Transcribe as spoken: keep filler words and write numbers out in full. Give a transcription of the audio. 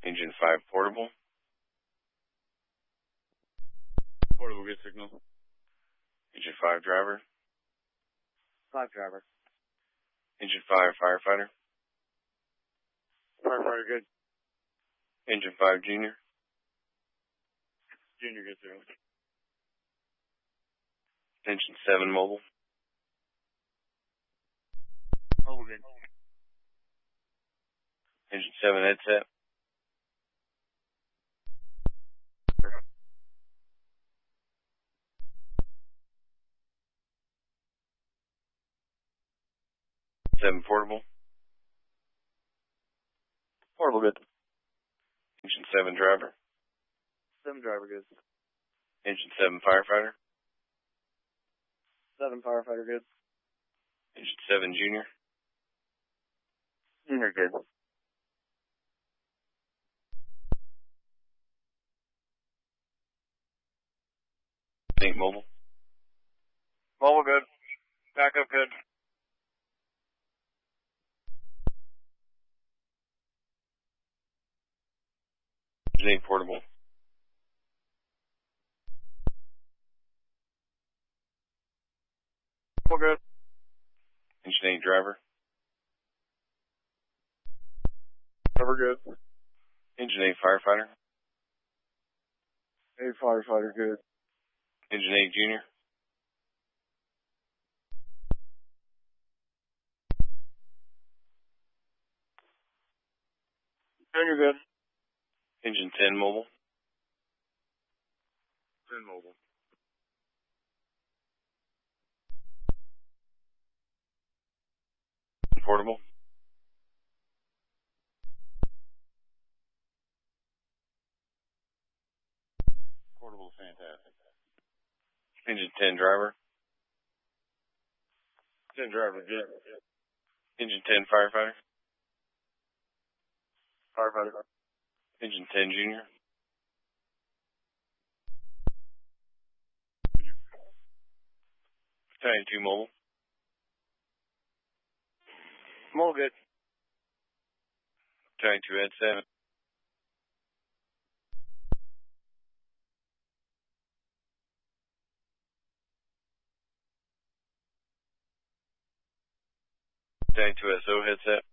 Engine five portable. Portable, good signal. Engine five driver. Five driver. Engine five firefighter. Firefighter, good. Engine five junior. Junior, good signal. Engine seven mobile. Mobile, good. Engine seven headset. Seven portable. Portable, good. Engine seven driver. Seven driver, good. Engine seven firefighter. Seven firefighter, good. Engine seven junior. Junior, good. Eight mobile. Mobile, good. Backup, good. Engine eight portable. Mobile, good. Engine eight driver. Driver, good. Engine eight firefighter. Eight firefighter, good. Engine eight junior. Junior, good. Engine ten mobile. Ten mobile. Portable. Portable, fantastic. Engine ten driver. Ten driver, good. Engine ten firefighter. Firefighter. Engine ten junior. Battalion two mobile. Mobile, good. Battalion two headset. Battalion two S O headset.